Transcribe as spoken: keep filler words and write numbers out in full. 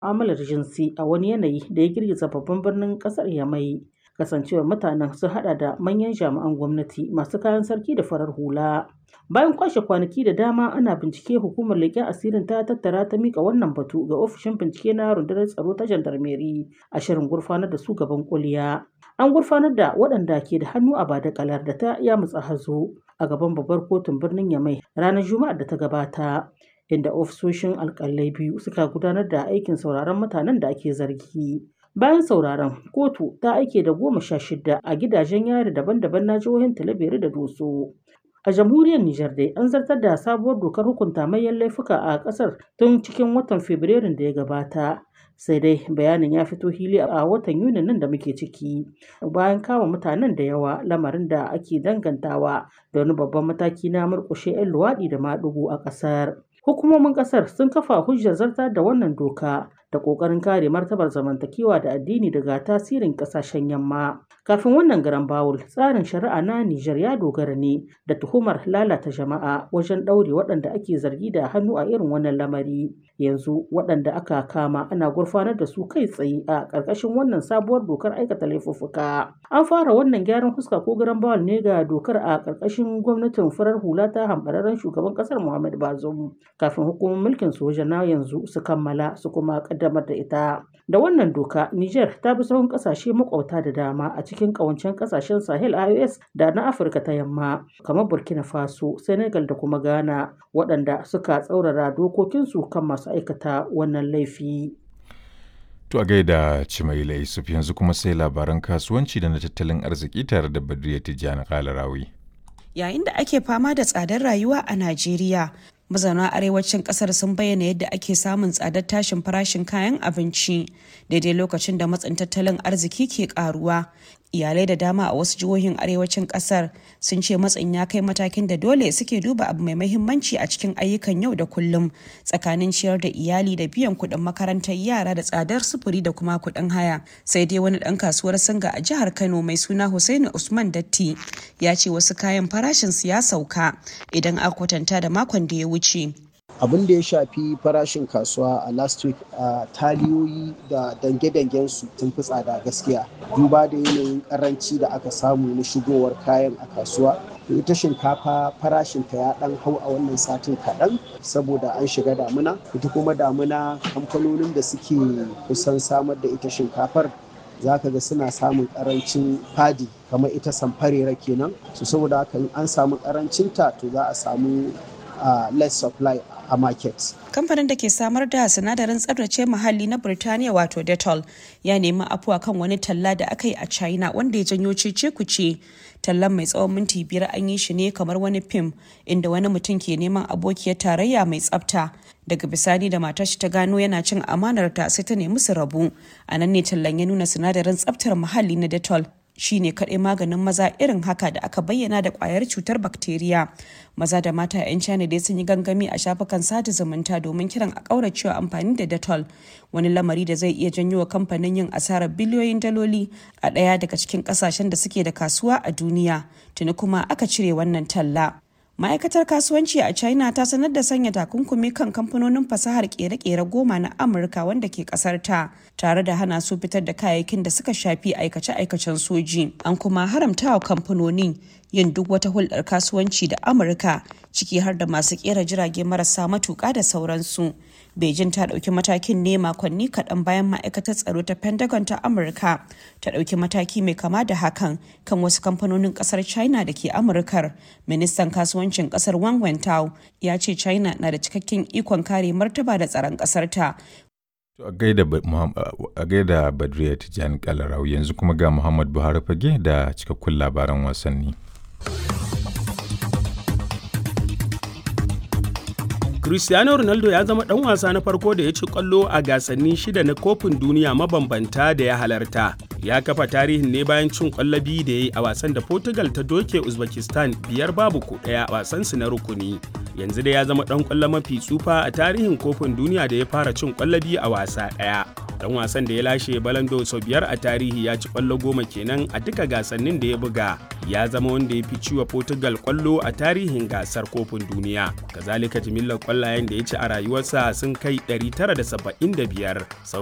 mu'amalar jinsi a wani yanayi da ya girgiza babban birnin ƙasar Yamai. Kasancewar mutanen sun haɗa da manyan jami'an gwamnati, masu kayan sarki da farar hula. Bayan kwashe kwanaki da dama ana bincike, hukumar leƙen asirin ta tattara ta miƙa wannan batu ga ofishin bincike na rundunar tsaro ta jandarmeri a shirin gurfanar da su gaban kuliya. An gurfanar da waɗanda ke da hannu a badakalar da ta yamutsa hazo a gaban babbar kotun birnin Yamai ranar Juma'ar da ta gabata, inda ofisoshin alƙalai biyu suka gudanar da aikin sauraron mutanen da ake zargi. Bayan sauraron, kotu ta aike da goma sha shida a gidajen yari daban-daban na jihohin Talabiri da Doso. A jamhuriyar Nijar dai an zartar da sabuwar dokar hukunta manyan laifuka a ƙasar tun cikin watan Fabrairun da ya gabata. Sai dai bayanin ya fito hili a watan Yunin nan da muke ciki, bayan kama mutanen da yawa, lamarin da ake dangantawa da wani babban mataki na murƙushe 'yan luwaɗi da maɗigo a ƙasar. Hukumomin ƙasar sun kafa hujjar zartar da wannan doka da ƙoƙarin kare martabar zamantakewa da addini daga tasirin ƙasashen yamma. Kafin wannan garan bawul, tsarin shari'a na Nijar ya dogara ne da tuhumar lalata jama'a wajen ɗaure waɗanda ake zargi da hannu a irin wannan lamari. Yanzu waɗanda aka kama ana gurfanar da su kai tsaye a ƙarƙashin wannan sabuwar dokar aikata laifuffuka. An fara wannan gyaran fuska ko garan bawul ne ga dokar a ƙarƙashin gwamnatin farar hula ta hambararren shugaban ƙasar Muhammad Bazoum, kafin hukumar mulkin soja na yanzu su kammala su kuma ƙaddamar da ita. Da wannan doka, Nijar ta bi sahun ƙasashe makwabta da dama a cikin ƙawancen ƙasashen Sahel I O S da na Afirka ta Yamma, kamar Burkina Faso, Senegal da kuma Ghana, waɗanda suka tsaurara dokokinsu kan masu aikata wannan laifi. To a gaida Cimaila Yusuf, yanzu kuma sai labaran kasuwanci da na tattalin arziki tare da Badriya Tijjani Kalarawi. Yayin da ake fama da tsadar rayuwa a Najeriya, mazauna arewacin kasar sun bayyana yadda ake samun tsadar tashin farashin kayan abinci daidai lokacin da matsin tattalin arziki ke karuwa. Iyalai da dama a wasu jihohin arewacin kasar sun ce matsin ya kai matakin da dole suke duba abu mai mahimmanci a cikin ayyukan yau da kullum, tsakanin ciyar da iyali da biyan kuɗin makarantar yara da tsadar sufuri da kuma kuɗin haya. Sai dai wani ɗan kasuwar singa a jihar Kano mai suna Hussaini Usman Datti ya ce wasu kayan farashin su ya sauka idan aka kwatanta da makon da ya wuce. Abin da ya shafi farashin kasuwa a last week a taliyoyi da dange-dangen su sun fi tsada gaskiya, duba da yanayin karanci da aka samu na shigowar kayan a kasuwa. Ita shinkafa farashin ta ya dan hau a wannan satin kaɗan saboda an shiga damuna. Ita kuma damuna, kamfanonin da suke kusan samar da ita shinkafar za ka ga suna samun karancin fadi, kamar ita samfarera kenan. So saboda haka in an samu karancinta to za a samu uh, less supply a market. Kamfanin da ke samar da sinadarin tsaftace muhalli na Birtaniya wato Dettol ya nemi afuwa kan wani talla da aka yi a China wanda ya janyo cece-kuce. Tallan mai tsawon minti biyar an yi shi ne kamar wani fim inda wani mutum ke neman abokiyar tarayya mai tsafta. Daga bisani da matar shi ta gano yana cin amanar ta, sai ta nemi su rabu. A nan ne tallan ya nuna sinadarin tsaftar muhalli na Dettol shi ne kaɗai maganin maza irin haka da aka bayyana da ƙwayar cutar bakteriya. Maza da mata 'yan China dai sun yi gangami a shafukan sada zumunta domin kiran a ƙauracewa amfani da Dettol, wani lamari da zai iya janyo wa kamfanin yin asarar biliyoyin daloli a ɗaya daga cikin ƙasashen da suke da kasuwa a duniya. Tuni kuma aka cire wannan talla. Ma'aikatar kasuwanci a China ta sanar da sanya takunkumi kan kamfanonin fasahar kere-kere goma na Amurka wanda ke kasar ta, tare da hana su fitar da kayayyakin da suka shafi aikace-aikacen soji. An kuma haramta wa kamfanonin yin duk wata hulɗar kasuwanci da Amurka, ciki har da masu kera jirage marasa matuƙa da sauransu. Beijing ta ɗauki matakin ne makonni kaɗan bayan ma'aikatar tsaro ta Pentagon ta Amurka ta ɗauki mataki mai kama da hakan kan wasu kamfanonin ƙasar China da ke Amurkar. Ministan kasuwancin ƙasar Wang Wentao ya ce China na da cikakken ikon kare martaba da tsaron ƙasar ta. A gaida Badriya Tijjani Kalarau, yanzu kuma ga Muhammad Buhari Fage da cikakkun labaran wasanni. Cristiano Ronaldo ya zama ɗan wasa na farko da ya ci ƙwallo a gasanni shida na kofin duniya mabambanta da ya halarta. Ya kafa tarihin ne bayan cin ƙwallo biyu da ya yi a wasan da Portugal ta doke Uzbekistan biyar babu ko ɗaya a wasansu na rukuni. Yanzu da ya zama ɗan ƙwallo mafi tsufa a tarihin kofin duniya da ya fara cin ƙwallo biyu a wasa ɗaya. Dan wasan da ya lashe Ballon d'Or sau biyar a tarihi ya ci ƙwallo goma kenan a duka gasannin da ya buga. Ya zama wanda ya fi ciwa Portugal ƙwallo a tarihin gasar kofin duniya. Kazalika jimillar ƙwallayen da ya ci a rayuwarsa sun kai ɗari tara da saba'in da biyar.